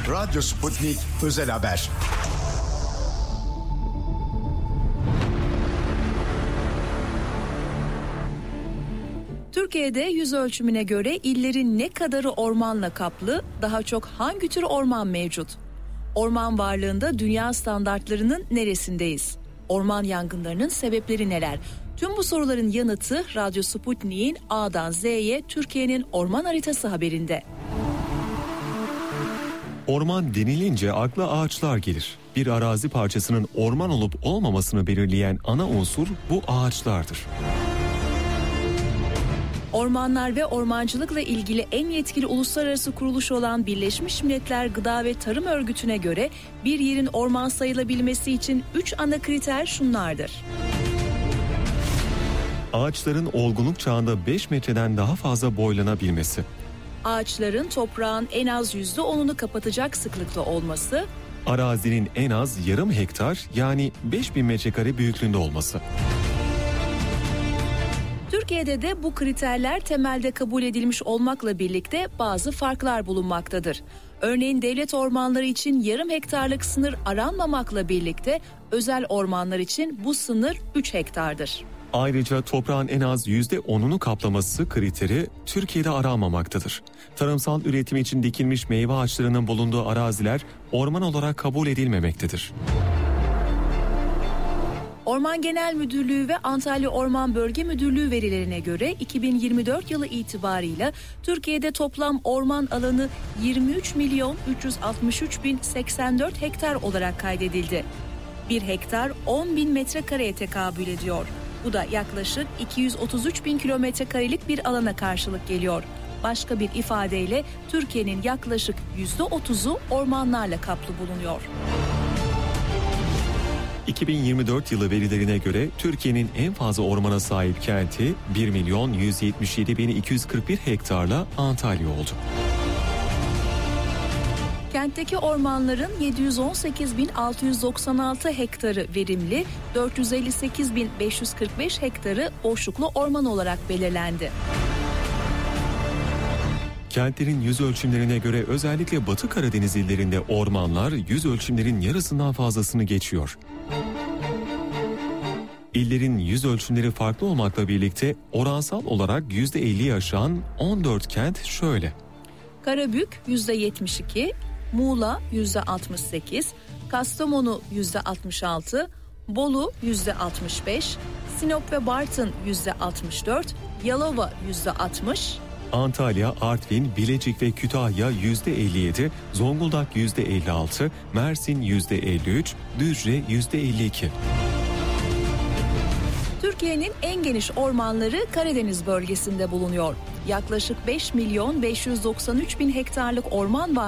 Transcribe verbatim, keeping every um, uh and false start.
Radyo Sputnik Özel Haber. Türkiye'de yüz ölçümüne göre illerin ne kadarı ormanla kaplı, daha çok hangi tür orman mevcut? Orman varlığında dünya standartlarının neresindeyiz? Orman yangınlarının sebepleri neler? Tüm bu soruların yanıtı Radyo Sputnik'in A'dan Z'ye Türkiye'nin orman haritası haberinde. Orman denilince akla ağaçlar gelir. Bir arazi parçasının orman olup olmamasını belirleyen ana unsur bu ağaçlardır. Ormanlar ve ormancılıkla ilgili en yetkili uluslararası kuruluş olan Birleşmiş Milletler Gıda ve Tarım Örgütü'ne göre bir yerin orman sayılabilmesi için üç ana kriter şunlardır. Ağaçların olgunluk çağında beş metreden daha fazla boylanabilmesi. Ağaçların toprağın en az yüzde onunu kapatacak sıklıkta olması. Arazinin en az yarım hektar yani beş bin metrekare büyüklüğünde olması. Türkiye'de de bu kriterler temelde kabul edilmiş olmakla birlikte bazı farklar bulunmaktadır. Örneğin devlet ormanları için yarım hektarlık sınır aranmamakla birlikte özel ormanlar için bu sınır üç hektardır. Ayrıca toprağın en az yüzde onunu kaplaması kriteri Türkiye'de aranmamaktadır. Tarımsal üretim için dikilmiş meyve ağaçlarının bulunduğu araziler orman olarak kabul edilmemektedir. Orman Genel Müdürlüğü ve Antalya Orman Bölge Müdürlüğü verilerine göre iki bin yirmi dört yılı itibarıyla Türkiye'de toplam orman alanı yirmi üç milyon üç yüz altmış üç bin seksen dört hektar olarak kaydedildi. Bir hektar on bin metrekareye tekabül ediyor. Bu da yaklaşık iki yüz otuz üç bin kilometre karelik bir alana karşılık geliyor. Başka bir ifadeyle Türkiye'nin yaklaşık yüzde otuzu ormanlarla kaplı bulunuyor. iki bin yirmi dört yılı verilerine göre Türkiye'nin en fazla ormana sahip kenti bir milyon yüz yetmiş yedi bin iki yüz kırk bir hektarla Antalya oldu. Kentteki ormanların yedi yüz on sekiz bin altı yüz doksan altı hektarı verimli, dört yüz elli sekiz bin beş yüz kırk beş hektarı boşluklu orman olarak belirlendi. Kentlerin yüz ölçümlerine göre özellikle Batı Karadeniz illerinde ormanlar yüz ölçümlerin yarısından fazlasını geçiyor. İllerin yüz ölçümleri farklı olmakla birlikte oransal olarak yüzde elliyi aşan on dört kent şöyle. Karabük yüzde yetmiş iki, Muğla yüzde altmış sekiz, Kastamonu yüzde altmış altı, Bolu yüzde altmış beş, Sinop ve Bartın yüzde altmış dört, Yalova yüzde altmış, Antalya, Artvin, Bilecik ve Kütahya yüzde elli yedi, Zonguldak yüzde elli altı, Mersin yüzde elli üç, Düzce yüzde elli iki. Türkiye'nin en geniş ormanları Karadeniz bölgesinde bulunuyor. Yaklaşık beş milyon beş yüz doksan üç bin hektarlık orman var.